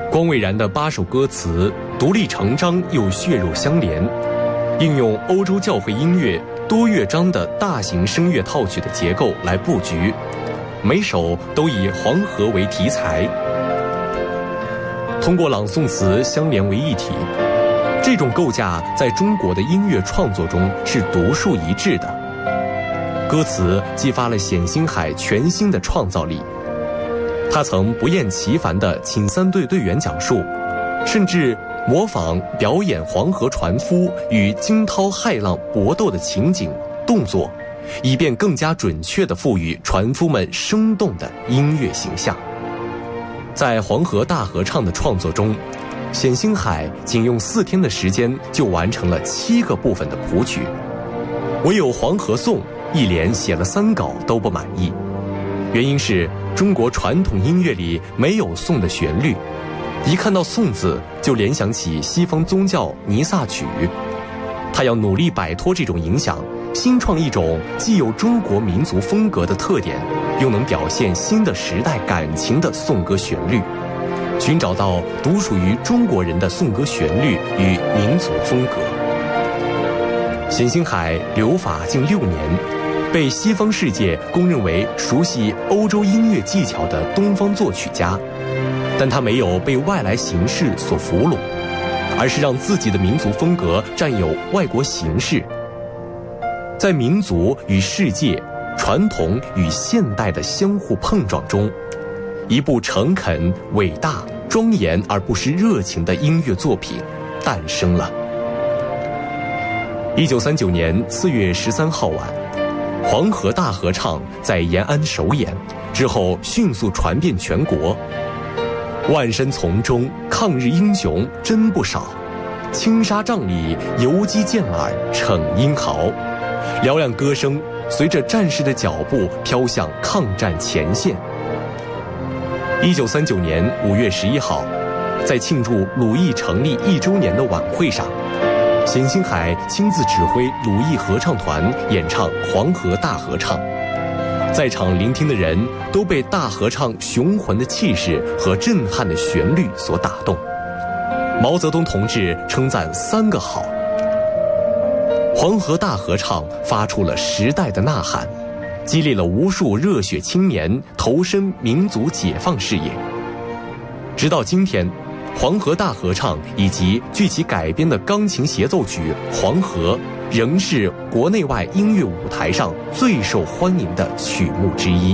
光蔚然的8首歌词独立成章又血肉相连，应用欧洲教会音乐多乐章的大型声乐套曲的结构来布局，每首都以黄河为题材，通过朗诵词相连为一体。这种构架在中国的音乐创作中是独树一帜的。歌词激发了冼星海全新的创造力，他曾不厌其烦地请3队队员讲述，甚至模仿表演黄河船夫与惊涛骇浪搏斗的情景动作，以便更加准确地赋予船夫们生动的音乐形象。在黄河大合唱的创作中，冼星海仅用4天的时间就完成了7个部分的谱曲，唯有《黄河颂》一连写了3稿都不满意，原因是中国传统音乐里没有颂的旋律，一看到颂字就联想起西方宗教弥撒曲。他要努力摆脱这种影响，新创一种既有中国民族风格的特点，又能表现新的时代感情的颂歌旋律，寻找到独属于中国人的颂歌旋律与民族风格。冼星海留法近6年，被西方世界公认为熟悉欧洲音乐技巧的东方作曲家，但他没有被外来形式所俘虏，而是让自己的民族风格占有外国形式。在民族与世界、传统与现代的相互碰撞中，一部诚恳、伟大、庄严而不失热情的音乐作品诞生了。1939年4月13号晚，黄河大合唱在延安首演，之后迅速传遍全国。万山丛中抗日英雄真不少，青纱帐里游击健儿逞英豪。嘹亮歌声随着战士的脚步飘向抗战前线。1939年5月11号，在庆祝鲁艺成立1周年的晚会上，冼星海亲自指挥鲁艺合唱团演唱《黄河大合唱》，在场聆听的人都被大合唱雄浑的气势和震撼的旋律所打动。毛泽东同志称赞3个好。黄河大合唱发出了时代的呐喊，激励了无数热血青年投身民族解放事业。直到今天，黄河大合唱以及据其改编的钢琴协奏曲《黄河》仍是国内外音乐舞台上最受欢迎的曲目之一。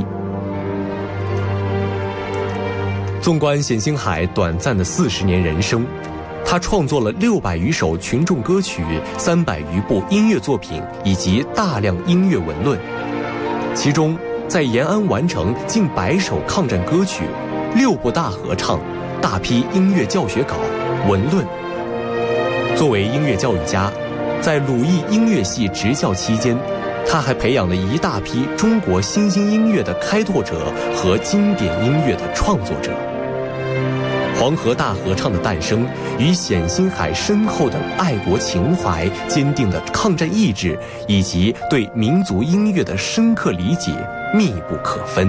纵观冼星海短暂的40年人生，他创作了600余首群众歌曲，300余部音乐作品以及大量音乐文论。其中，在延安完成近100首抗战歌曲、6部大合唱、大批音乐教学稿、文论。作为音乐教育家，在鲁艺音乐系执教期间，他还培养了一大批中国新兴音乐的开拓者和经典音乐的创作者。黄河大合唱的诞生与冼星海深厚的爱国情怀、坚定的抗战意志以及对民族音乐的深刻理解密不可分。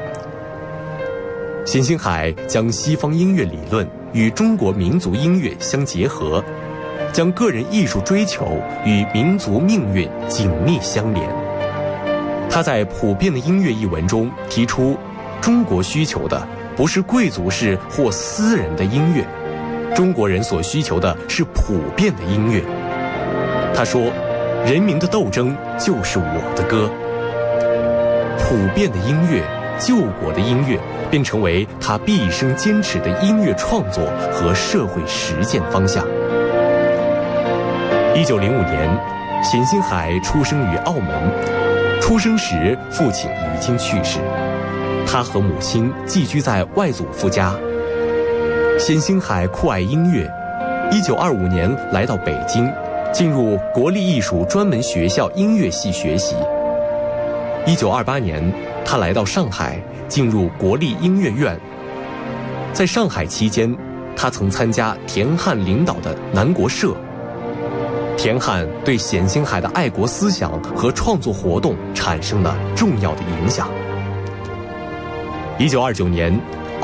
冼星海将西方音乐理论与中国民族音乐相结合，将个人艺术追求与民族命运紧密相连。他在《普遍的音乐》一文中提出，中国需求的不是贵族式或私人的音乐，中国人所需求的是普遍的音乐。他说，人民的斗争就是我的歌。普遍的音乐、救国的音乐便成为他毕生坚持的音乐创作和社会实践方向。1905年，冼星海出生于澳门，出生时父亲已经去世，他和母亲寄居在外祖父家。冼星海酷爱音乐，1925年来到北京，进入国立艺术专门学校音乐系学习。1928年，他来到上海，进入国立音乐院。在上海期间，他曾参加田汉领导的南国社。田汉对冼星海的爱国思想和创作活动产生了重要的影响。1929年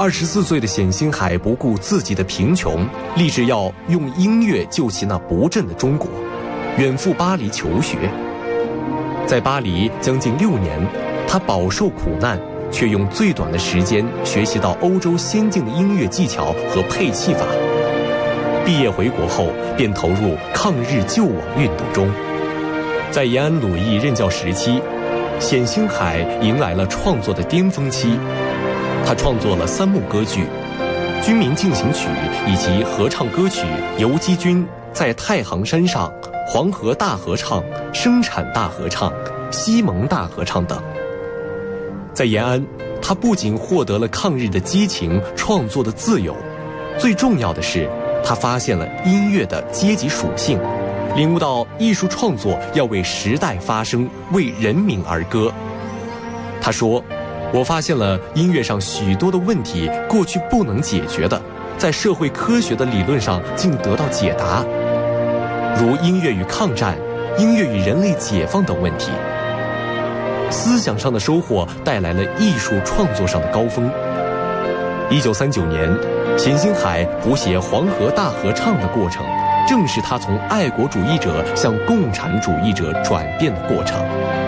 24岁的冼星海不顾自己的贫穷，立志要用音乐救起那不振的中国，远赴巴黎求学。在巴黎将近6年，他饱受苦难，却用最短的时间学习到欧洲先进的音乐技巧和配器法。毕业回国后，便投入抗日救网运动中。在延安鲁艺任教时期，冼星海迎来了创作的巅峰期。他创作了3幕歌剧《军民进行曲》以及合唱歌曲《游击军》《在太行山上》《黄河大合唱》《生产大合唱》《西蒙大合唱》等。在延安，他不仅获得了抗日的激情、创作的自由，最重要的是，他发现了音乐的阶级属性，领悟到艺术创作要为时代发声，为人民而歌。他说，我发现了音乐上许多的问题，过去不能解决的，在社会科学的理论上竟得到解答，如音乐与抗战、音乐与人类解放等问题。思想上的收获带来了艺术创作上的高峰。1939年，冼星海谱写《黄河大合唱》的过程，正是他从爱国主义者向共产主义者转变的过程。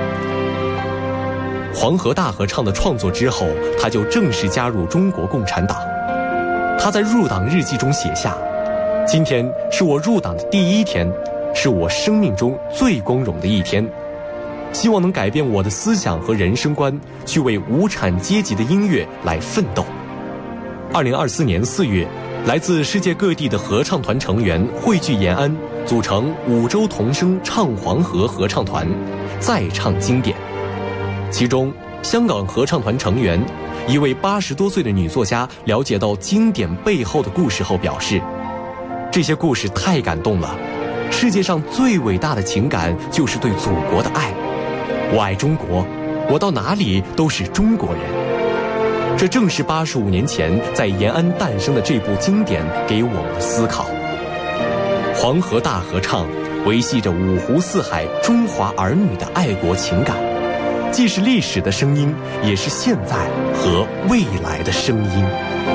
黄河大合唱的创作之后，他就正式加入中国共产党。他在入党日记中写下：今天是我入党的第1天，是我生命中最光荣的一天，希望能改变我的思想和人生观，去为无产阶级的音乐来奋斗。2024年4月，来自世界各地的合唱团成员汇聚延安，组成5洲同声唱黄河合唱团，再唱经典。其中，香港合唱团成员一位80多岁的女作家了解到经典背后的故事后表示，这些故事太感动了，世界上最伟大的情感就是对祖国的爱，我爱中国，我到哪里都是中国人。这正是85年前在延安诞生的这部经典给我们的思考。黄河大合唱维系着五湖四海中华儿女的爱国情感，既是历史的声音，也是现在和未来的声音。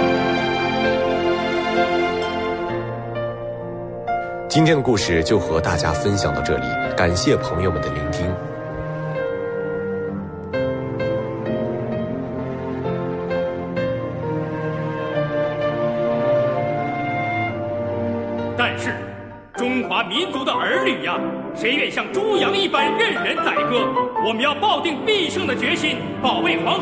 今天的故事就和大家分享到这里，感谢朋友们的聆听。 但是，中华民族的儿女呀，谁愿像猪羊一般任人宰割？我们要抱定必胜的决心，保卫黄河。